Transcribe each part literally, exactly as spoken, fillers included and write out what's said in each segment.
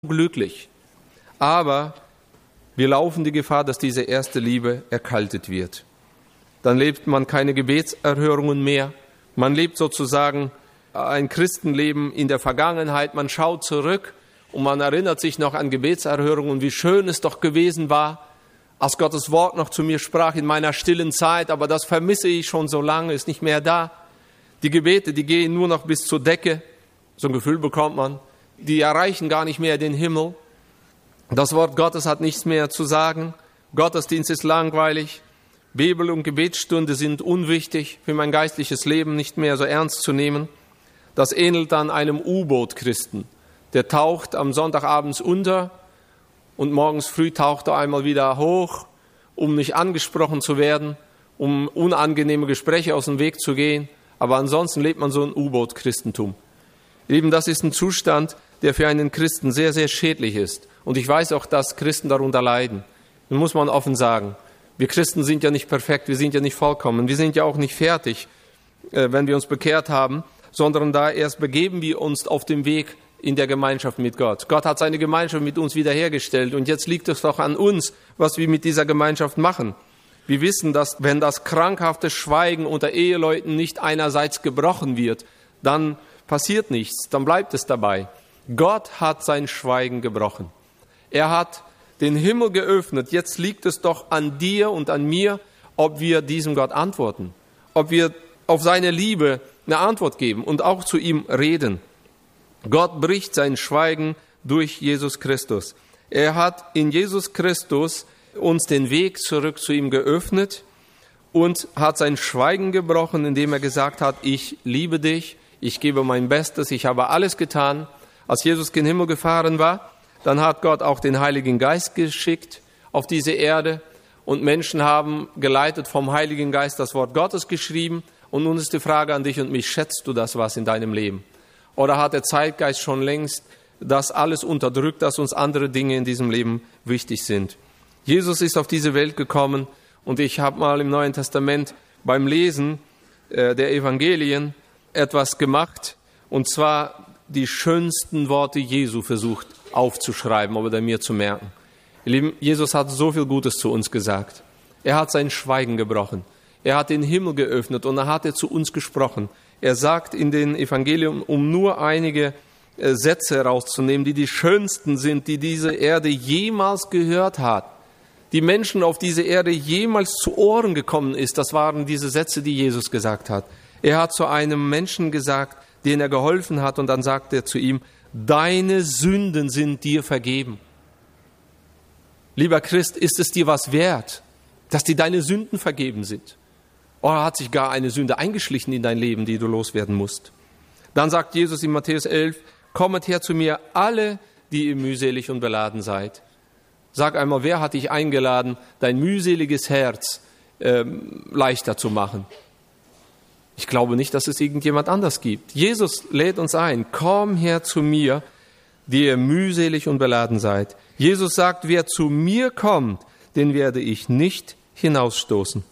glücklich. Aber wir laufen die Gefahr, dass diese erste Liebe erkaltet wird. Dann lebt man keine Gebetserhörungen mehr. Man lebt sozusagen ein Christenleben in der Vergangenheit. Man schaut zurück und man erinnert sich noch an Gebetserhörungen, wie schön es doch gewesen war, als Gottes Wort noch zu mir sprach in meiner stillen Zeit. Aber das vermisse ich schon so lange, ist nicht mehr da. Die Gebete, die gehen nur noch bis zur Decke. So ein Gefühl bekommt man. Die erreichen gar nicht mehr den Himmel. Das Wort Gottes hat nichts mehr zu sagen. Gottesdienst ist langweilig. Bibel- und Gebetsstunde sind unwichtig, für mein geistliches Leben nicht mehr so ernst zu nehmen. Das ähnelt dann einem U-Boot-Christen. Der taucht am Sonntagabends unter und morgens früh taucht er einmal wieder hoch, um nicht angesprochen zu werden, um unangenehme Gespräche aus dem Weg zu gehen. Aber ansonsten lebt man so ein U-Boot-Christentum. Eben das ist ein Zustand, der für einen Christen sehr, sehr schädlich ist. Und ich weiß auch, dass Christen darunter leiden. Das muss man offen sagen. Wir Christen sind ja nicht perfekt, wir sind ja nicht vollkommen, wir sind ja auch nicht fertig, wenn wir uns bekehrt haben, sondern da erst begeben wir uns auf dem Weg in der Gemeinschaft mit Gott. Gott hat seine Gemeinschaft mit uns wiederhergestellt und jetzt liegt es doch an uns, was wir mit dieser Gemeinschaft machen. Wir wissen, dass wenn das krankhafte Schweigen unter Eheleuten nicht einerseits gebrochen wird, dann passiert nichts, dann bleibt es dabei. Gott hat sein Schweigen gebrochen. Er hat den Himmel geöffnet. Jetzt liegt es doch an dir und an mir, ob wir diesem Gott antworten, ob wir auf seine Liebe eine Antwort geben und auch zu ihm reden. Gott bricht sein Schweigen durch Jesus Christus. Er hat in Jesus Christus uns den Weg zurück zu ihm geöffnet und hat sein Schweigen gebrochen, indem er gesagt hat, ich liebe dich, ich gebe mein Bestes, ich habe alles getan. Als Jesus in den Himmel gefahren war, dann hat Gott auch den Heiligen Geist geschickt auf diese Erde und Menschen haben geleitet vom Heiligen Geist das Wort Gottes geschrieben. Und nun ist die Frage an dich und mich, schätzt du das was in deinem Leben? Oder hat der Zeitgeist schon längst das alles unterdrückt, dass uns andere Dinge in diesem Leben wichtig sind? Jesus ist auf diese Welt gekommen und ich habe mal im Neuen Testament beim Lesen äh, der Evangelien etwas gemacht, und zwar die schönsten Worte Jesu versucht aufzuschreiben oder mir zu merken. Ihr Lieben, Jesus hat so viel Gutes zu uns gesagt. Er hat sein Schweigen gebrochen. Er hat den Himmel geöffnet und er hat er zu uns gesprochen. Er sagt in den Evangelien, um nur einige äh, Sätze herauszunehmen, die die schönsten sind, die diese Erde jemals gehört hat. Die Menschen auf diese Erde jemals zu Ohren gekommen ist, das waren diese Sätze, die Jesus gesagt hat. Er hat zu einem Menschen gesagt, den er geholfen hat, und dann sagt er zu ihm, deine Sünden sind dir vergeben. Lieber Christ, ist es dir was wert, dass dir deine Sünden vergeben sind? Oder hat sich gar eine Sünde eingeschlichen in dein Leben, die du loswerden musst? Dann sagt Jesus in Matthäus elf, kommet her zu mir alle, die ihr mühselig und beladen seid. Sag einmal, wer hat dich eingeladen, dein mühseliges Herz ähm, leichter zu machen? Ich glaube nicht, dass es irgendjemand anders gibt. Jesus lädt uns ein, komm her zu mir, die ihr mühselig und beladen seid. Jesus sagt, wer zu mir kommt, den werde ich nicht hinausstoßen.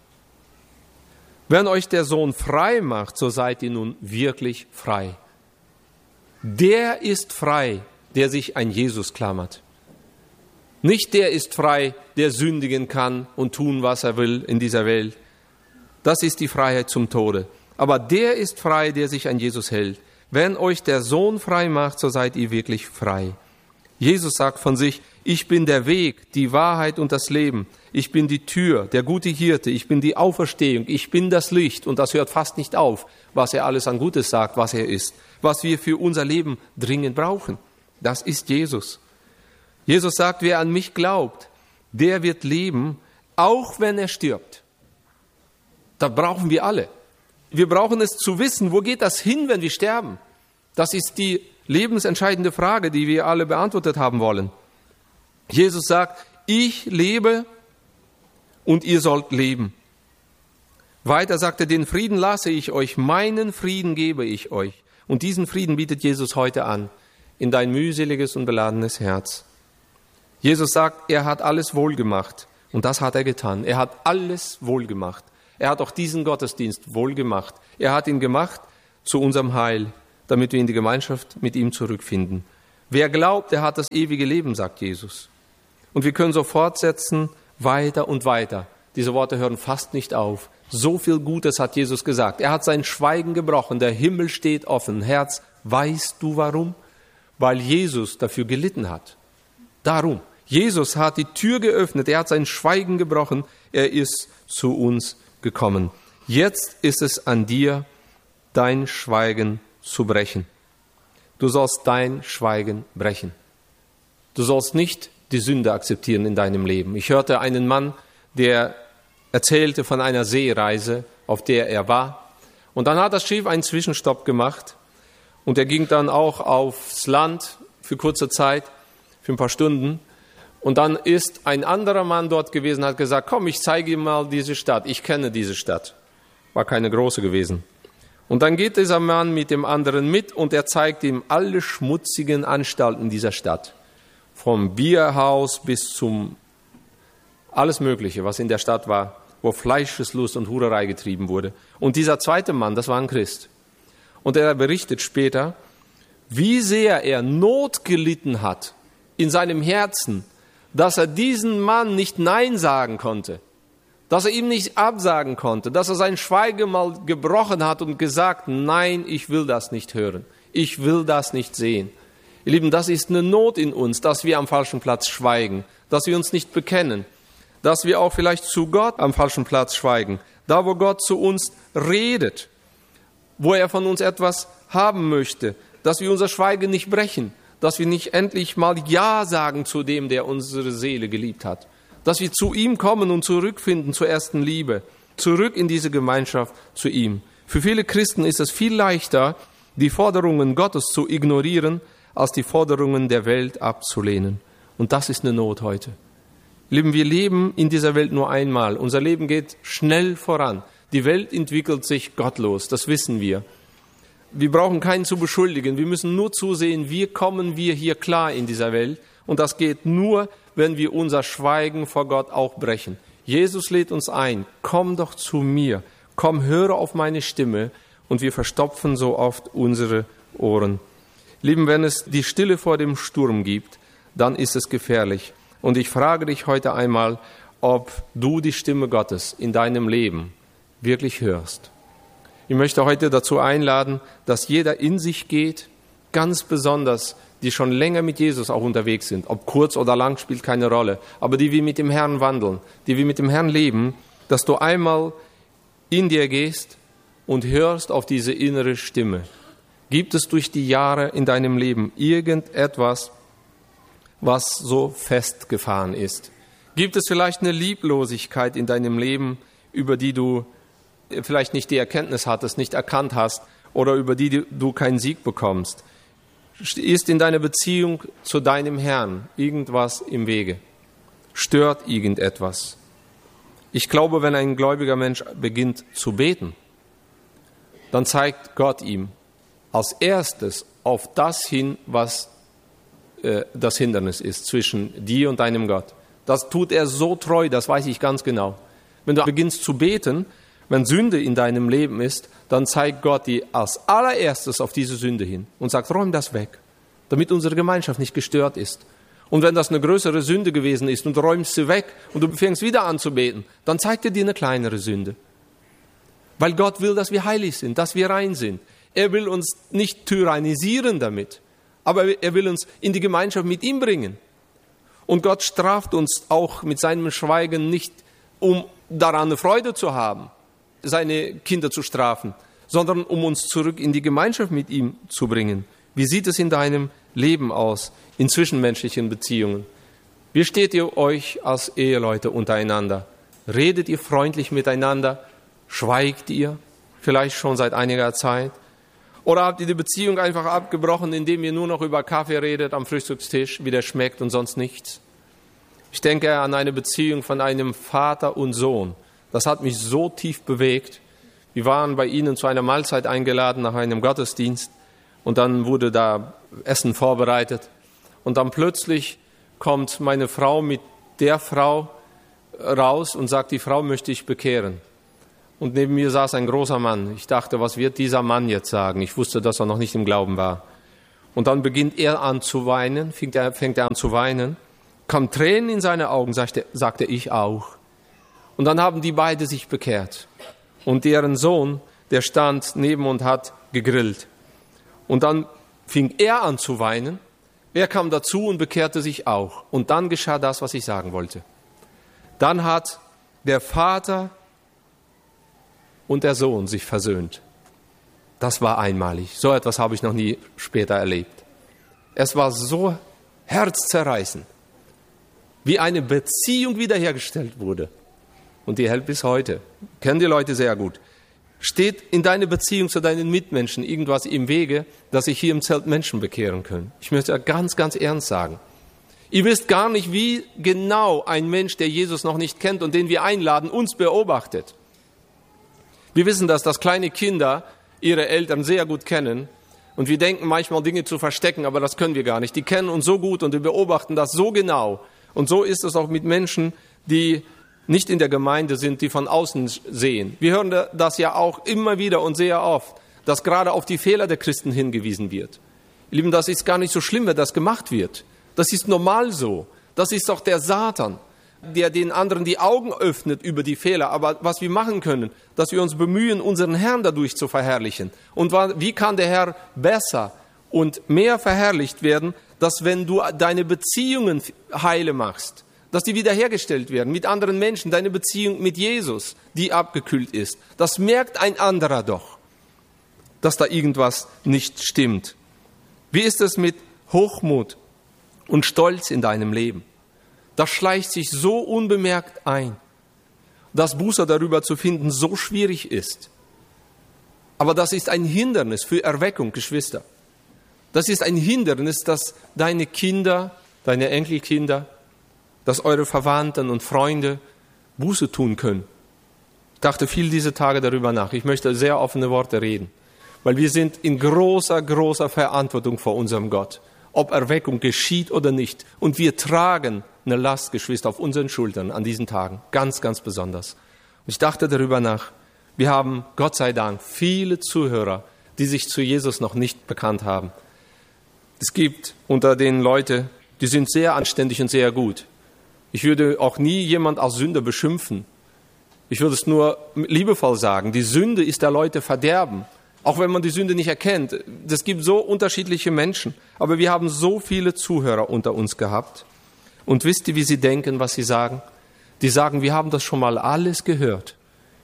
Wenn euch der Sohn frei macht, so seid ihr nun wirklich frei. Der ist frei, der sich an Jesus klammert. Nicht der ist frei, der sündigen kann und tun, was er will in dieser Welt. Das ist die Freiheit zum Tode. Aber der ist frei, der sich an Jesus hält. Wenn euch der Sohn frei macht, so seid ihr wirklich frei. Jesus sagt von sich, ich bin der Weg, die Wahrheit und das Leben. Ich bin die Tür, der gute Hirte. Ich bin die Auferstehung. Ich bin das Licht. Und das hört fast nicht auf, was er alles an Gutes sagt, was er ist. Was wir für unser Leben dringend brauchen. Das ist Jesus. Jesus sagt, wer an mich glaubt, der wird leben, auch wenn er stirbt. Das brauchen wir alle. Wir brauchen es zu wissen, wo geht das hin, wenn wir sterben? Das ist die lebensentscheidende Frage, die wir alle beantwortet haben wollen. Jesus sagt, ich lebe und ihr sollt leben. Weiter sagt er, den Frieden lasse ich euch, meinen Frieden gebe ich euch. Und diesen Frieden bietet Jesus heute an, in dein mühseliges und beladenes Herz. Jesus sagt, er hat alles wohlgemacht. Und das hat er getan. Er hat alles wohlgemacht. Er hat auch diesen Gottesdienst wohlgemacht. Er hat ihn gemacht zu unserem Heil, damit wir in die Gemeinschaft mit ihm zurückfinden. Wer glaubt, der hat das ewige Leben, sagt Jesus. Und wir können so fortsetzen, weiter und weiter. Diese Worte hören fast nicht auf. So viel Gutes hat Jesus gesagt. Er hat sein Schweigen gebrochen. Der Himmel steht offen. Herz, weißt du warum? Weil Jesus dafür gelitten hat. Darum. Jesus hat die Tür geöffnet. Er hat sein Schweigen gebrochen. Er ist zu uns gekommen. Jetzt ist es an dir, dein Schweigen zu brechen. Du sollst dein Schweigen brechen. Du sollst nicht die Sünde akzeptieren in deinem Leben. Ich hörte einen Mann, der erzählte von einer Seereise, auf der er war. Und dann hat das Schiff einen Zwischenstopp gemacht. Und er ging dann auch aufs Land für kurze Zeit, für ein paar Stunden. Und dann ist ein anderer Mann dort gewesen, hat gesagt, komm, ich zeige ihm mal diese Stadt. Ich kenne diese Stadt. War keine große gewesen. Und dann geht dieser Mann mit dem anderen mit und er zeigt ihm alle schmutzigen Anstalten dieser Stadt. Vom Bierhaus bis zum alles Mögliche, was in der Stadt war, wo Fleischeslust und Hurerei getrieben wurde. Und dieser zweite Mann, das war ein Christ. Und er berichtet später, wie sehr er Not gelitten hat in seinem Herzen, dass er diesen Mann nicht Nein sagen konnte. Dass er ihm nicht absagen konnte, dass er sein Schweigen mal gebrochen hat und gesagt, nein, ich will das nicht hören, ich will das nicht sehen. Ihr Lieben, das ist eine Not in uns, dass wir am falschen Platz schweigen, dass wir uns nicht bekennen, dass wir auch vielleicht zu Gott am falschen Platz schweigen, da wo Gott zu uns redet, wo er von uns etwas haben möchte, dass wir unser Schweigen nicht brechen, dass wir nicht endlich mal Ja sagen zu dem, der unsere Seele geliebt hat. Dass wir zu ihm kommen und zurückfinden zur ersten Liebe, zurück in diese Gemeinschaft zu ihm. Für viele Christen ist es viel leichter, die Forderungen Gottes zu ignorieren, als die Forderungen der Welt abzulehnen. Und das ist eine Not heute. Lieben, wir leben in dieser Welt nur einmal. Unser Leben geht schnell voran. Die Welt entwickelt sich gottlos, das wissen wir. Wir brauchen keinen zu beschuldigen. Wir müssen nur zusehen, wie kommen wir hier klar in dieser Welt. Und das geht nur, wenn wir unser Schweigen vor Gott auch brechen. Jesus lädt uns ein, komm doch zu mir, komm, höre auf meine Stimme. Und wir verstopfen so oft unsere Ohren. Lieben, wenn es die Stille vor dem Sturm gibt, dann ist es gefährlich. Und ich frage dich heute einmal, ob du die Stimme Gottes in deinem Leben wirklich hörst. Ich möchte heute dazu einladen, dass jeder in sich geht, ganz besonders die schon länger mit Jesus auch unterwegs sind, ob kurz oder lang, spielt keine Rolle, aber die wir mit dem Herrn wandeln, die wir mit dem Herrn leben, dass du einmal in dir gehst und hörst auf diese innere Stimme. Gibt es durch die Jahre in deinem Leben irgendetwas, was so festgefahren ist? Gibt es vielleicht eine Lieblosigkeit in deinem Leben, über die du vielleicht nicht die Erkenntnis hattest, nicht erkannt hast oder über die du keinen Sieg bekommst? Ist in deiner Beziehung zu deinem Herrn irgendwas im Wege? Stört irgendetwas? Ich glaube, wenn ein gläubiger Mensch beginnt zu beten, dann zeigt Gott ihm als erstes auf das hin, was äh, das Hindernis ist zwischen dir und deinem Gott. Das tut er so treu, das weiß ich ganz genau. Wenn du beginnst zu beten, wenn Sünde in deinem Leben ist, dann zeigt Gott dir als allererstes auf diese Sünde hin und sagt, räum das weg, damit unsere Gemeinschaft nicht gestört ist. Und wenn das eine größere Sünde gewesen ist und du räumst sie weg und du fängst wieder an zu beten, dann zeigt er dir eine kleinere Sünde. Weil Gott will, dass wir heilig sind, dass wir rein sind. Er will uns nicht tyrannisieren damit, aber er will uns in die Gemeinschaft mit ihm bringen. Und Gott straft uns auch mit seinem Schweigen nicht, um daran eine Freude zu haben, seine Kinder zu strafen, sondern um uns zurück in die Gemeinschaft mit ihm zu bringen. Wie sieht es in deinem Leben aus, in zwischenmenschlichen Beziehungen? Wie steht ihr euch als Eheleute untereinander? Redet ihr freundlich miteinander? Schweigt ihr vielleicht schon seit einiger Zeit? Oder habt ihr die Beziehung einfach abgebrochen, indem ihr nur noch über Kaffee redet am Frühstückstisch, wie der schmeckt und sonst nichts? Ich denke an eine Beziehung von einem Vater und Sohn. Das hat mich so tief bewegt. Wir waren bei ihnen zu einer Mahlzeit eingeladen nach einem Gottesdienst und dann wurde da Essen vorbereitet. Und dann plötzlich kommt meine Frau mit der Frau raus und sagt, die Frau möchte ich bekehren. Und neben mir saß ein großer Mann. Ich dachte, was wird dieser Mann jetzt sagen? Ich wusste, dass er noch nicht im Glauben war. Und dann beginnt er an zu weinen, fängt er, fängt er an zu weinen, kam Tränen in seine Augen, sagte, sagte ich auch. Und dann haben die beide sich bekehrt. Und deren Sohn, der stand neben und hat gegrillt. Und dann fing er an zu weinen, er kam dazu und bekehrte sich auch. Und dann geschah das, was ich sagen wollte. Dann hat der Vater und der Sohn sich versöhnt. Das war einmalig. So etwas habe ich noch nie später erlebt. Es war so herzzerreißend, wie eine Beziehung wiederhergestellt wurde. Und die hält bis heute. Kennen die Leute sehr gut. Steht in deiner Beziehung zu deinen Mitmenschen irgendwas im Wege, dass sich hier im Zelt Menschen bekehren können? Ich möchte ganz, ganz ernst sagen. Ihr wisst gar nicht, wie genau ein Mensch, der Jesus noch nicht kennt und den wir einladen, uns beobachtet. Wir wissen, dass das kleine Kinder ihre Eltern sehr gut kennen und wir denken manchmal Dinge zu verstecken, aber das können wir gar nicht. Die kennen uns so gut und wir beobachten das so genau. Und so ist es auch mit Menschen, die nicht in der Gemeinde sind, die von außen sehen. Wir hören das ja auch immer wieder und sehr oft, dass gerade auf die Fehler der Christen hingewiesen wird. Ihr Lieben, das ist gar nicht so schlimm, wenn das gemacht wird. Das ist normal so. Das ist doch der Satan, der den anderen die Augen öffnet über die Fehler. Aber was wir machen können, dass wir uns bemühen, unseren Herrn dadurch zu verherrlichen. Und wie kann der Herr besser und mehr verherrlicht werden, dass wenn du deine Beziehungen heile machst, dass die wiederhergestellt werden mit anderen Menschen, deine Beziehung mit Jesus, die abgekühlt ist. Das merkt ein anderer doch, dass da irgendwas nicht stimmt. Wie ist es mit Hochmut und Stolz in deinem Leben? Das schleicht sich so unbemerkt ein, dass Buße darüber zu finden so schwierig ist. Aber das ist ein Hindernis für Erweckung, Geschwister. Das ist ein Hindernis, dass deine Kinder, deine Enkelkinder, dass eure Verwandten und Freunde Buße tun können. Ich dachte viel diese Tage darüber nach. Ich möchte sehr offene Worte reden, weil wir sind in großer, großer Verantwortung vor unserem Gott, ob Erweckung geschieht oder nicht. Und wir tragen eine Last, Geschwister, auf unseren Schultern an diesen Tagen, ganz, ganz besonders. Und ich dachte darüber nach. Wir haben, Gott sei Dank, viele Zuhörer, die sich zu Jesus noch nicht bekannt haben. Es gibt unter den Leute, die sind sehr anständig und sehr gut. Ich würde auch nie jemand als Sünder beschimpfen. Ich würde es nur liebevoll sagen. Die Sünde ist der Leute Verderben. Auch wenn man die Sünde nicht erkennt. Es gibt so unterschiedliche Menschen. Aber wir haben so viele Zuhörer unter uns gehabt. Und wisst ihr, wie sie denken, was sie sagen? Die sagen, wir haben das schon mal alles gehört.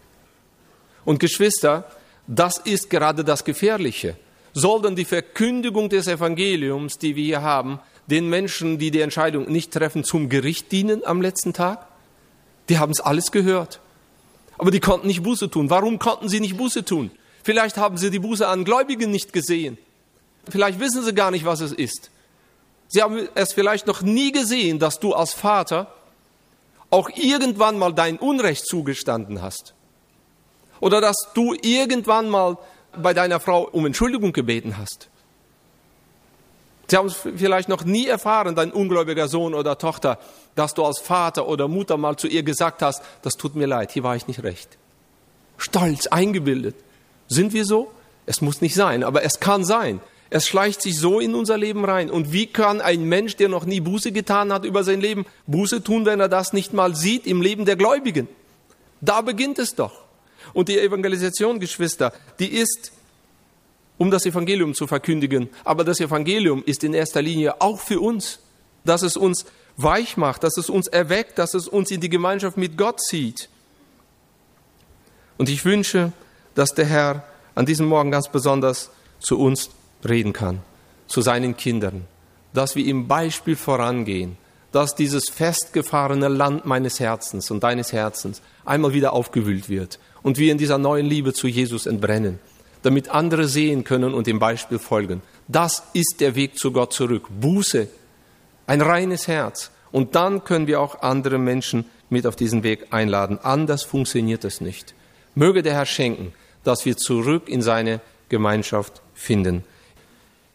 Und Geschwister, das ist gerade das Gefährliche. Soll denn die Verkündigung des Evangeliums, die wir hier haben, den Menschen, die die Entscheidung nicht treffen, zum Gericht dienen am letzten Tag? Die haben es alles gehört. Aber die konnten nicht Buße tun. Warum konnten sie nicht Buße tun? Vielleicht haben sie die Buße an Gläubigen nicht gesehen. Vielleicht wissen sie gar nicht, was es ist. Sie haben es vielleicht noch nie gesehen, dass du als Vater auch irgendwann mal dein Unrecht zugestanden hast. Oder dass du irgendwann mal bei deiner Frau um Entschuldigung gebeten hast. Sie haben es vielleicht noch nie erfahren, dein ungläubiger Sohn oder Tochter, dass du als Vater oder Mutter mal zu ihr gesagt hast, das tut mir leid, hier war ich nicht recht. Stolz, eingebildet. Sind wir so? Es muss nicht sein, aber es kann sein. Es schleicht sich so in unser Leben rein. Und wie kann ein Mensch, der noch nie Buße getan hat über sein Leben, Buße tun, wenn er das nicht mal sieht im Leben der Gläubigen? Da beginnt es doch. Und die Evangelisation, Geschwister, die ist, um das Evangelium zu verkündigen. Aber das Evangelium ist in erster Linie auch für uns, dass es uns weich macht, dass es uns erweckt, dass es uns in die Gemeinschaft mit Gott zieht. Und ich wünsche, dass der Herr an diesem Morgen ganz besonders zu uns reden kann, zu seinen Kindern, dass wir im Beispiel vorangehen, dass dieses festgefahrene Land meines Herzens und deines Herzens einmal wieder aufgewühlt wird und wir in dieser neuen Liebe zu Jesus entbrennen, damit andere sehen können und dem Beispiel folgen. Das ist der Weg zu Gott zurück. Buße, ein reines Herz. Und dann können wir auch andere Menschen mit auf diesen Weg einladen. Anders funktioniert es nicht. Möge der Herr schenken, dass wir zurück in seine Gemeinschaft finden.